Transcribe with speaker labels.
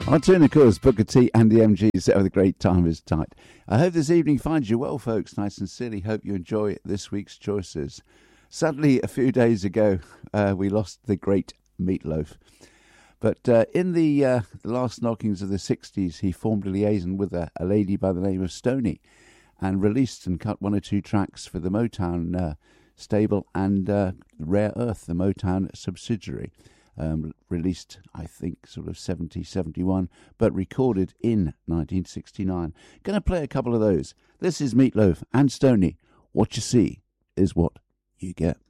Speaker 1: Our tune, of course, Booker T and the MGs have a great time is tight. I hope this evening finds you well, folks, and I sincerely hope you enjoy this week's choices. Sadly, a few days ago, we lost the great Meat Loaf. But in the last knockings of the 60s, he formed a liaison with a lady by the name of Stoney and released and cut one or two tracks for the Motown stable and Rare Earth, the Motown subsidiary. Released, I think, sort of 70, 71, but recorded in 1969. Going to play a couple of those. This is Meat Loaf and Stoney. What you see is what you get.